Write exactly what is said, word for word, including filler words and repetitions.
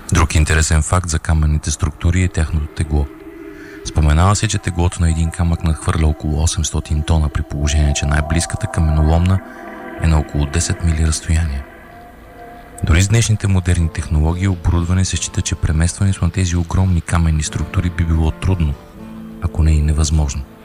Друг интересен факт за каменните структури е тяхното тегло. Споменава се, че теглото на един камък надхвърля около осемстотин тона, при положение, че най-близката каменоломна е на около десет мили разстояние. Дори с днешните модерни технологии и оборудване се счита, че преместването на тези огромни каменни структури би било трудно, ако не и невъзможно.